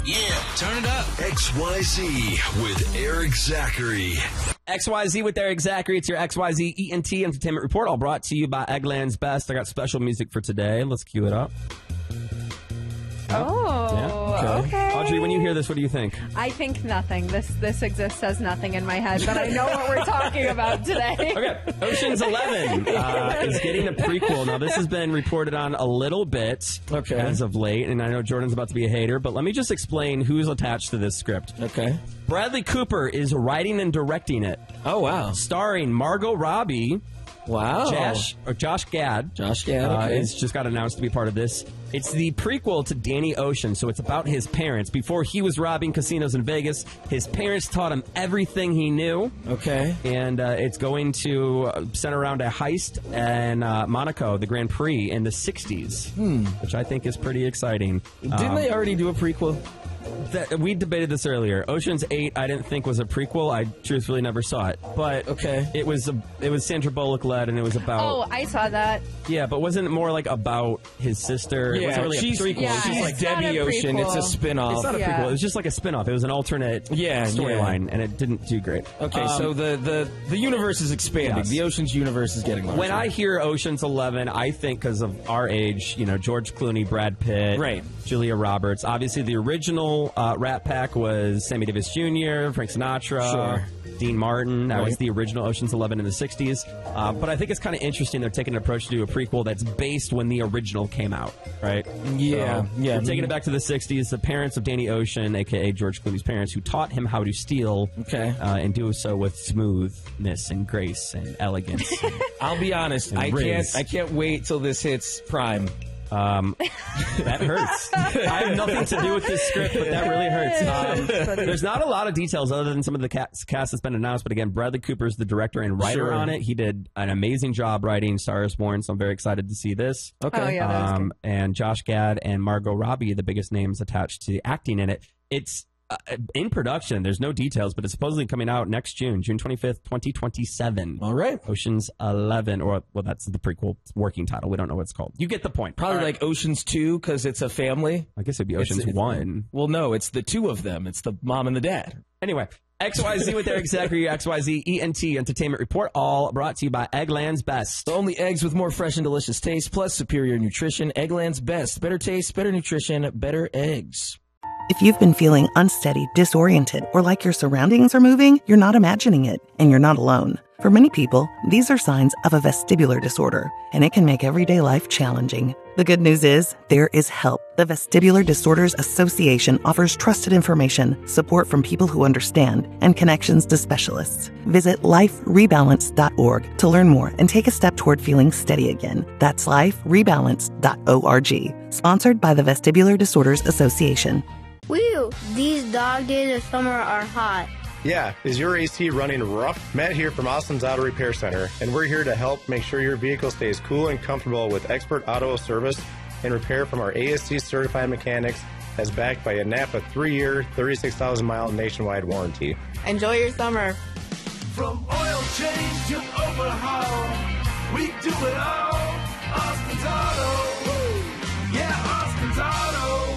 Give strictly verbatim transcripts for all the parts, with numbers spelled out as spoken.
Yeah, turn it up. X Y Z with Eric Zachary. X Y Z with Eric Zachary. It's your X Y Z E N T Entertainment Report, all brought to you by Eggland's Best. I got special music for today. Let's cue it up. Oh, Yeah, okay. okay. Audrey, when you hear this, what do you think? I think nothing. This this exists as nothing in my head, but I know what we're talking about today. Okay, Ocean's Eleven uh, is getting a prequel. Now, this has been reported on a little bit Okay. as of late, and I know Jordan's about to be a hater, but let me just explain who's attached to this script. Okay. Bradley Cooper is writing and directing it, Oh, wow. starring Margot Robbie. Wow. Josh, or Josh Gad. Josh Gad, uh, okay. is just got announced to be part of this. It's the prequel to Danny Ocean, so it's about his parents. Before he was robbing casinos in Vegas, his parents taught him everything he knew. Okay. And uh, it's going to uh, center around a heist in uh, Monaco, the Grand Prix, in the sixties, Hmm. which I think is pretty exciting. Didn't Um, they already do a prequel? That, we debated this earlier. Ocean's Eight, I didn't think was a prequel. I truthfully never saw it, but Okay. it was a, it was Sandra Bullock led, and it was about Oh, I saw that. yeah, but wasn't it more like about his sister? It Yeah, wasn't really she's, a prequel. Yeah, It's just she's like it's not Debbie a Ocean. It's a prequel. spin-off. it's not a Yeah. prequel. It was just like a spin-off. It was an alternate Yeah, storyline, and it didn't do great. Okay, Um, so the, the, the universe is expanding. Yes. The Ocean's universe is getting larger. when I hear Ocean's Eleven, I think because of our age, you know, George Clooney, Brad Pitt, Right. Julia Roberts. Obviously, the original uh, Rat Pack was Sammy Davis Junior, Frank Sinatra, Sure. Dean Martin. That was Right. the original Ocean's Eleven in the sixties. Uh, but I think it's kind of interesting they're taking an approach to do a prequel that's based when the original came out, right? Yeah, So, yeah. They're taking it back to the sixties. The parents of Danny Ocean, a k a. George Clooney's parents, who taught him how to steal Okay. uh, and do so with smoothness and grace and elegance. I'll be honest. And I Riz. can't. I can't wait till this hits Prime. Um, that hurts. I have nothing to do with this script, but that really hurts. Um, there's not a lot of details other than some of the cast, cast that's been announced, but again, Bradley Cooper's the director and writer Sure. on it. He did an amazing job writing Star is Born, so I'm very excited to see this. Okay. Oh, yeah, that was Um, and Josh Gad and Margot Robbie, the biggest names attached to the acting in it. It's uh, in production. There's no details, but it's supposedly coming out next June, June twenty-fifth, twenty twenty-seven. All right. Ocean's Eleven, or well, that's the prequel working title. We don't know what it's called. You get the point. Probably All right. like Ocean's Two because it's a family. I guess it'd be It's- Ocean's it's- One. Well, no, it's the two of them. It's the mom and the dad. Anyway, X Y Z with Eric Zachary, X Y Z E N T Entertainment Report, all brought to you by Eggland's Best. Only eggs with more fresh and delicious taste, plus superior nutrition. Eggland's Best. Better taste, better nutrition, better eggs. If you've been feeling unsteady, disoriented, or like your surroundings are moving, you're not imagining it, and you're not alone. For many people, these are signs of a vestibular disorder, and it can make everyday life challenging. The good news is, there is help. The Vestibular Disorders Association offers trusted information, support from people who understand, and connections to specialists. Visit life rebalance dot org to learn more and take a step toward feeling steady again. That's life rebalance dot org. Sponsored by the Vestibular Disorders Association. Whew, these dog days of summer are hot. Yeah, is your A C running rough? Matt here from Austin's Auto Repair Center, and we're here to help make sure your vehicle stays cool and comfortable with expert auto service and repair from our A S C certified mechanics, as backed by a Napa three-year, thirty-six thousand mile nationwide warranty. Enjoy your summer. From oil change to overhaul, we do it all. Austin's Auto. Woo! Yeah, Austin's Auto.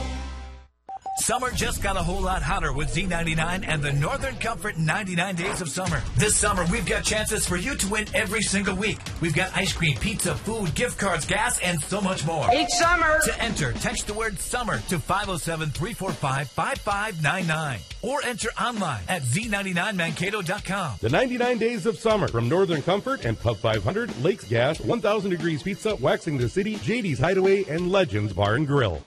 Summer just got a whole lot hotter with Z ninety-nine and the Northern Comfort ninety-nine Days of Summer. This summer, we've got chances for you to win every single week. We've got ice cream, pizza, food, gift cards, gas, and so much more. Each summer. To enter, text the word SUMMER to five oh seven, three four five, five five nine nine or enter online at z ninety-nine mankato dot com. The ninety-nine Days of Summer from Northern Comfort and Pub five hundred, Lakes Gas, one thousand Degrees Pizza, Waxing the City, J D's Hideaway, and Legends Bar and Grill.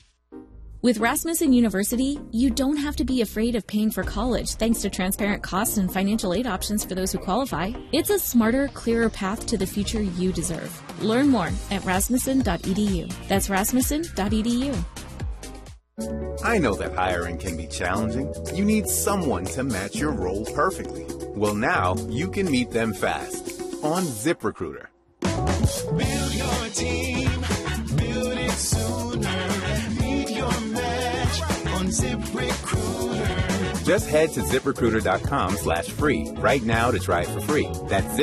With Rasmussen University, you don't have to be afraid of paying for college thanks to transparent costs and financial aid options for those who qualify. It's a smarter, clearer path to the future you deserve. Learn more at rasmussen dot e d u. That's rasmussen dot e d u. I know that hiring can be challenging. You need someone to match your role perfectly. Well, now you can meet them fast on ZipRecruiter. Build your team, build it sooner. Meet your match on ZipRecruiter. Just head to zip recruiter dot com slash free right now to try it for free. That's zip